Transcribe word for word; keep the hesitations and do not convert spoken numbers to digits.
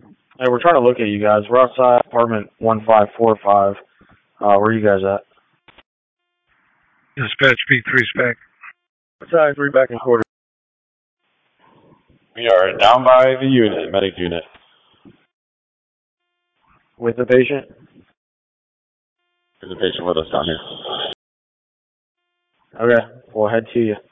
Hey, we're trying to locate you guys. We're outside apartment one five four five. Uh, where are you guys at? Dispatch B three spec. Outside three back and quarter. We are down by the unit, medic unit. With the patient? There's a patient with us down here. Okay, we'll head to you.